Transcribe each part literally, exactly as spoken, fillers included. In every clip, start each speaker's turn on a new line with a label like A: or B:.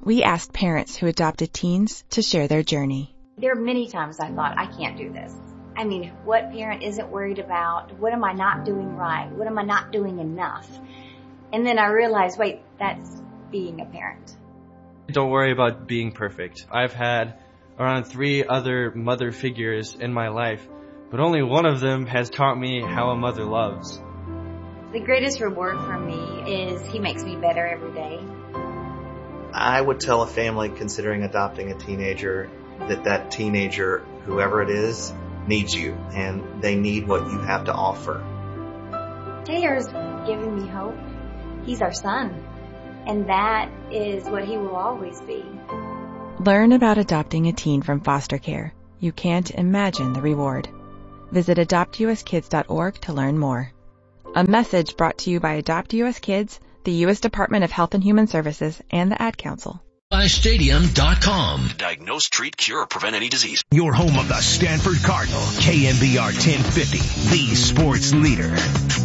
A: We asked parents who adopted teens to share their journey.
B: There are many times I thought, I can't do this. I mean, what parent isn't worried about? What am I not doing right? What am I not doing enough? And then I realized, wait, that's being a parent.
C: Don't worry about being perfect. I've had around three other mother figures in my life, but only one of them has taught me how a mother loves.
B: The greatest reward for me is he makes me better every day.
D: I would tell a family considering adopting a teenager that that teenager, whoever it is, needs you, and they need what you have to offer.
B: Taylor's giving me hope. He's our son, and that is what he will always be.
A: Learn about adopting a teen from foster care. You can't imagine the reward. Visit adopt u s kids dot org to learn more. A message brought to you by Adopt U S Kids, the U S Department of Health and Human Services, and the Ad Council.
E: Stadium dot com.
F: Diagnose, treat, cure, or prevent any disease.
E: Your home of the Stanford Cardinal. K M B R ten fifty, the sports leader.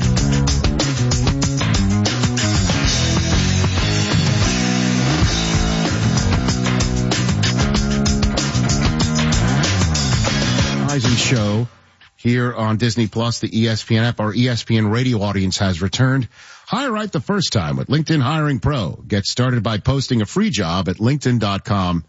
G: Eisen Show here on Disney Plus, the E S P N app. Our E S P N radio audience has returned. Hire right the first time with LinkedIn Hiring Pro. Get started by posting a free job at linkedin dot com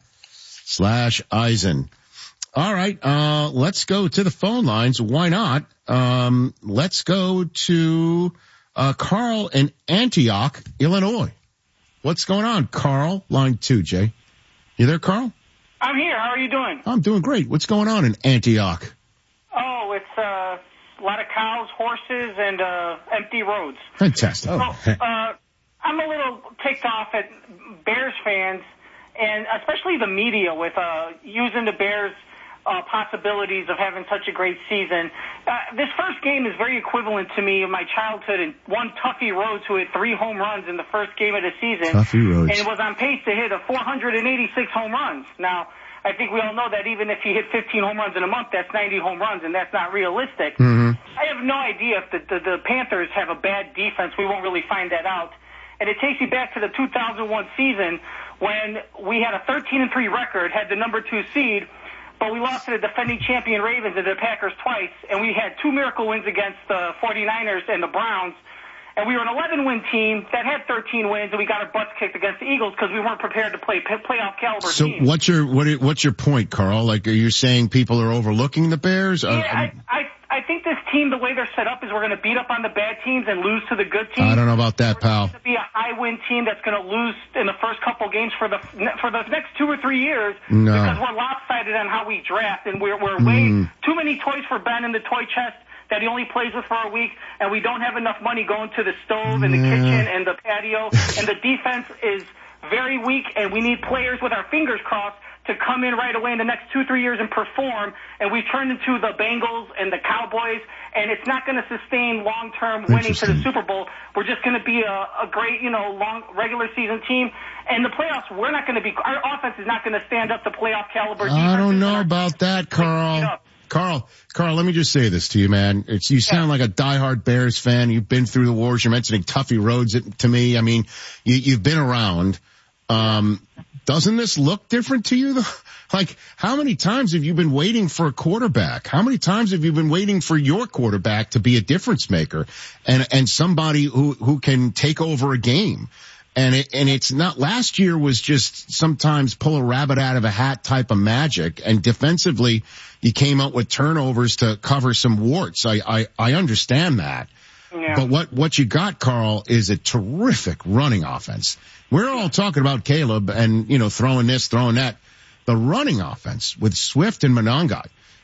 G: slash Eisen. All right, uh, let's go to the phone lines. Why not? Um, let's go to uh, Carl in Antioch, Illinois. What's going on, Carl? Line two, Jay. You there, Carl?
H: I'm here. How are you doing?
G: I'm doing great. What's going on in Antioch?
H: Oh, it's uh, a lot of cows, horses, and uh, empty roads.
G: Fantastic.
H: So, uh, I'm a little ticked off at Bears fans, and especially the media, with uh, using the Bears' uh, possibilities of having such a great season. Uh, this first game is very equivalent to me of my childhood, and one Tuffy Rhodes, who hit three home runs in the first game of the season.
G: Tuffy Rhodes.
H: And was on pace to hit a four hundred eighty-six home runs. Now, I think we all know that even if he hit fifteen home runs in a month, that's ninety home runs, and that's not realistic.
G: Mm-hmm.
H: I have no idea if the, the, the Panthers have a bad defense. We won't really find that out. And it takes me back to the two thousand one season when we had a thirteen and three record, had the number two seed, but we lost to the defending champion Ravens and the Packers twice, and we had two miracle wins against the forty-niners and the Browns. And we were an eleven-win team that had thirteen wins, and we got our butts kicked against the Eagles because we weren't prepared to play playoff caliber
G: so
H: teams.
G: So what's your what? What's your point, Carl? Like, are you saying people are overlooking the Bears?
H: Yeah, I, I I think this team, the way they're set up, is we're going to beat up on the bad teams and lose to the good teams.
G: I don't know about that,
H: we're
G: pal.
H: Going to be a high-win team that's going to lose in the first couple games for the for the next two or three years
G: no.
H: because we're lopsided on how we draft, and we're we're way mm. too many toys for Ben in the toy chest that he only plays with for a week, and we don't have enough money going to the stove and the
G: yeah.
H: kitchen and the patio, and the defense is very weak, and we need players with our fingers crossed to come in right away in the next two, three years and perform, and we've turned into the Bengals and the Cowboys, and it's not going to sustain long-term winning to the Super Bowl. We're just going to be a, a great, you know, long regular season team, and the playoffs, we're not going to be, our offense is not going to stand up to playoff caliber defense.
G: I don't know about that, Carl. Carl, Carl, let me just say this to you, man. It's, you sound like a diehard Bears fan. You've been through the wars. You're mentioning Tuffy Rhodes to me. I mean, you, you've been around. Um, doesn't this look different to you, though? Like, how many times have you been waiting for a quarterback? How many times have you been waiting for your quarterback to be a difference maker and, and somebody who, who can take over a game? And it, and it's not, last year was just sometimes pull a rabbit out of a hat type of magic. And defensively, you came up with turnovers to cover some warts. I, I, I understand that. Yeah. But what, what you got, Carl, is a terrific running offense. We're all talking about Caleb and, you know, throwing this, throwing that. The running offense with Swift and Monangai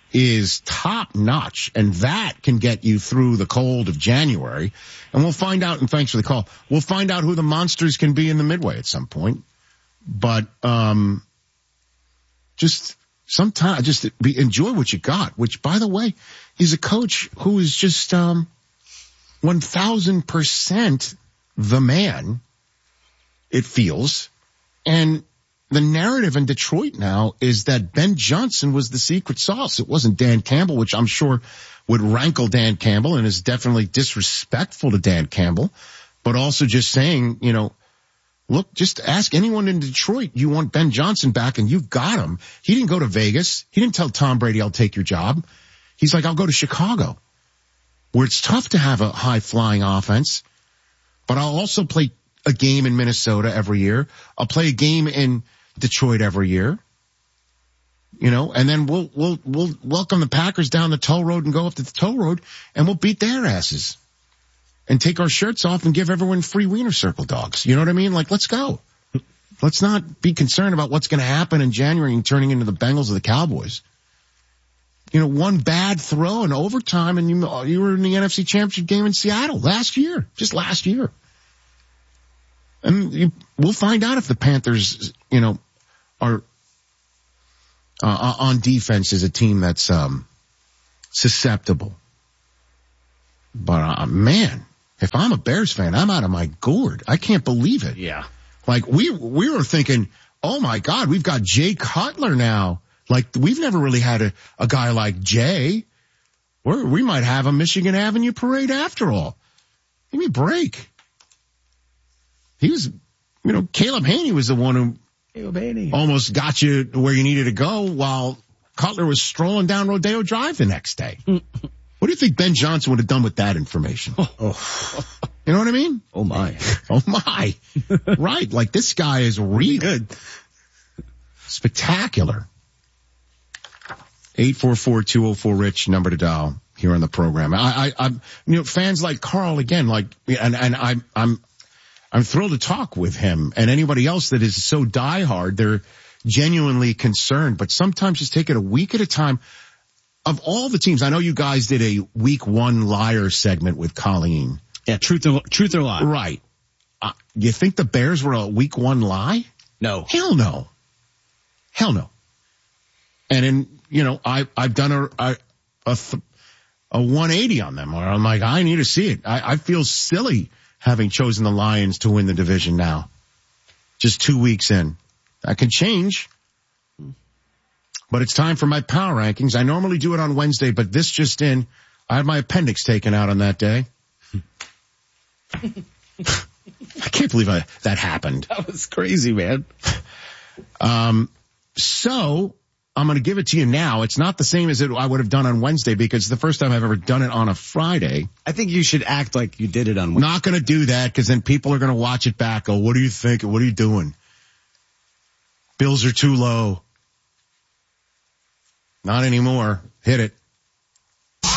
G: is top notch, and that can get you through the cold of January. And we'll find out, and thanks for the call, we'll find out who the monsters can be in the midway at some point. But, um, just sometimes, just be, enjoy what you got, which, by the way, is a coach who is just, um, one thousand percent the man, it feels. And the narrative in Detroit now is that Ben Johnson was the secret sauce. It wasn't Dan Campbell, which I'm sure would rankle Dan Campbell and is definitely disrespectful to Dan Campbell, but also just saying, you know, Look, just ask anyone in Detroit, you want Ben Johnson back, and you've got him. He didn't go to Vegas. He didn't tell Tom Brady, I'll take your job. He's like, I'll go to Chicago, where it's tough to have a high-flying offense, but I'll also play a game in Minnesota every year. I'll play a game in Detroit every year. You know, and then we'll, we'll, we'll welcome the Packers down the toll road and go up to the toll road, and we'll beat their asses. And take our shirts off and give everyone free Wiener Circle dogs. You know what I mean? Like, let's go. Let's not be concerned about what's going to happen in January and turning into the Bengals or the Cowboys. You know, one bad throw in overtime and you, you were in the N F C Championship game in Seattle last year, just last year. And you, we'll find out if the Panthers, you know, are uh, on defense as a team that's um, susceptible. But, uh, man. If I'm a Bears fan, I'm out of my gourd. I can't believe it.
I: Yeah.
G: Like, we we were thinking, oh, my God, we've got Jay Cutler now. Like, we've never really had a, a guy like Jay. We're, we might have a Michigan Avenue parade after all. Give me a break. He was, you know, Caleb Haney was the one who
I: Caleb Haney
G: almost got you where you needed to go while Cutler was strolling down Rodeo Drive the next day. What do you think Ben Johnson would have done with that information?
I: Oh.
G: You know what I mean?
I: Oh, my.
G: Oh, my. Right. Like, this guy is real good. Spectacular. eight four four, two oh four, RICH, number to dial here on the program. I, I, I'm, you know, fans like Carl again, like, and, and I'm, I'm, I'm thrilled to talk with him and anybody else that is so diehard. They're genuinely concerned, but sometimes just take it a week at a time. Of all the teams, I know you guys did a week one liar segment with Colleen.
I: Yeah, truth or, truth or lie.
G: Right. Uh, you think the Bears were a week one lie?
I: No.
G: Hell no. Hell no. And in, you know, I, I've done a, a, a, a one eighty on them where I'm like, I need to see it. I, I feel silly having chosen the Lions to win the division now. Just two weeks in. That can change. But it's time for my power rankings. I normally do it on Wednesday, but this just in, I had my appendix taken out on that day. I can't believe I, that happened.
I: That was crazy, man.
G: Um, so I'm going to give it to you now. It's not the same as it I would have done on Wednesday because it's the first time I've ever done it on a Friday.
I: I think you should act like you did it on Wednesday.
G: Not going to do that because then people are going to watch it back. Go, what do you think? What are you doing? Bills are too low. Not anymore. Hit it.
E: This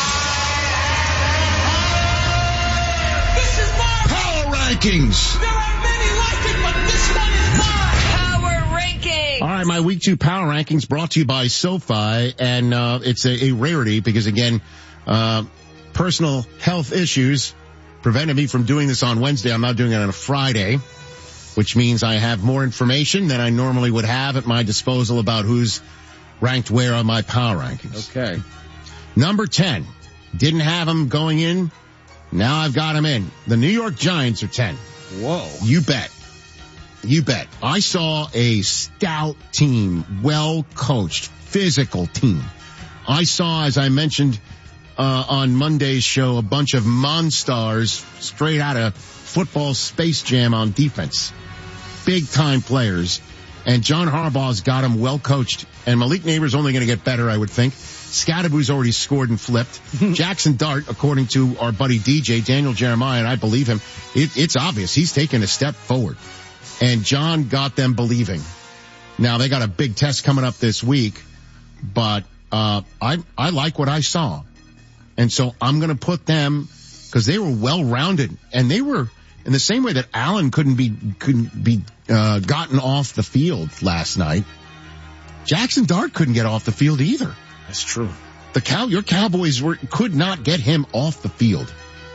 E: is my Power Rankings. There are many like it, but this one is mine. Power Rankings.
G: All right, my week two power rankings brought to you by SoFi, and uh, it's a, a rarity because, again, uh, personal health issues prevented me from doing this on Wednesday. I'm now doing it on a Friday, which means I have more information than I normally would have at my disposal about who's ranked where on my power rankings.
I: Okay.
G: Number ten. Didn't have them going in. Now I've got them in. The New York Giants are ten.
I: Whoa.
G: You bet. You bet. I saw a stout team, well-coached, physical team. I saw, as I mentioned uh, on Monday's show, a bunch of monsters straight out of football Space Jam on defense. Big-time players. And John Harbaugh's got him well coached. And Malik Neighbors only going to get better, I would think. Scatterbu's already scored and flipped. Jackson Dart, according to our buddy D J, Daniel Jeremiah, and I believe him, it, it's obvious he's taken a step forward. And John got them believing. Now, they got a big test coming up this week, but uh I I like what I saw. And so I'm going to put them, because they were well-rounded, and they were in the same way that Allen couldn't be couldn't be uh gotten off the field last night. Jackson Dart couldn't get off the field either.
I: That's true.
G: The cow your Cowboys were could not get him off the field.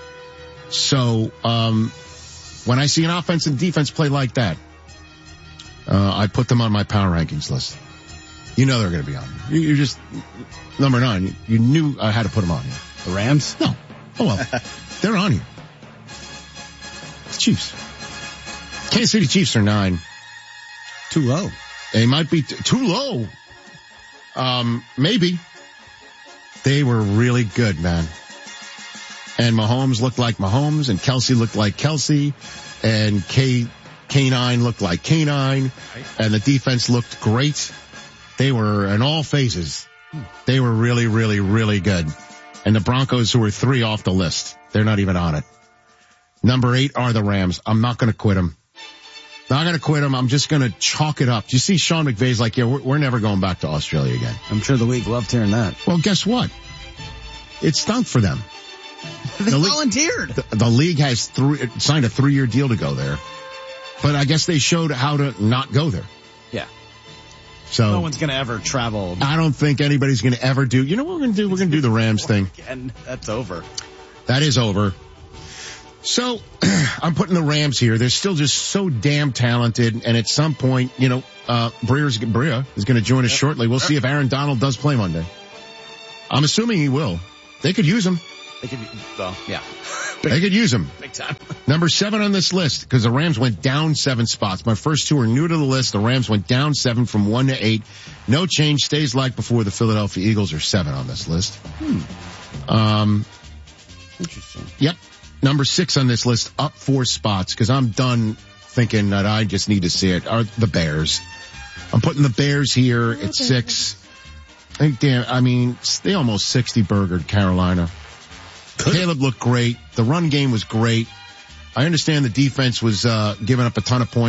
G: So um when I see an offense and defense play like that, uh I put them on my power rankings list. You know they're going to be on. You, you're just number nine. You, you knew I had to put them on here.
I: The Rams?
G: No. Oh well, they're on here. The Chiefs. Kansas City Chiefs are nine.
I: Too low.
G: They might be t- too low. Um, maybe. They were really good, man. And Mahomes looked like Mahomes, and Kelsey looked like Kelsey, and K, Canine looked like Canine, and the defense looked great. They were in all phases. They were really, really, really good. And the Broncos, who were three off the list, they're not even on it. Number eight are the Rams. I'm not going to quit them. Not going to quit them. I'm just going to chalk it up. You see, Sean McVay's like, yeah, we're, we're never going back to Australia again.
I: I'm sure the league loved hearing that.
G: Well, guess what? It stunk for them.
I: They
G: the
I: volunteered.
G: League, the, the league has three, signed a three-year deal to go there. But I guess they showed how to not go there.
I: Yeah.
G: So
I: no one's going to ever travel.
G: I don't think anybody's going to ever do. You know what we're going to do? We're going to do the Rams thing.
I: And that's over.
G: That is over. So I'm putting the Rams here. They're still just so damn talented. And at some point, you know, uh, Breer's, Breer is going to join us yep. shortly. We'll yep. see if Aaron Donald does play Monday. I'm assuming he will. They could use him.
I: They could, well, yeah.
G: Big, they could use him.
I: Big time.
G: Number seven on this list, because the Rams went down seven spots. My first two are new to the list. The Rams went down seven from one to eight. No change. Stays like before. The Philadelphia Eagles are seven on this list.
I: Hmm.
G: Um,
I: Interesting.
G: Yep. Number six on this list, up four spots, because I'm done thinking that I just need to see it, are the Bears. I'm putting the Bears here at six. I think, damn, I mean, they almost sixty burgered Carolina. Caleb looked great. The run game was great. I understand the defense was uh giving up a ton of points.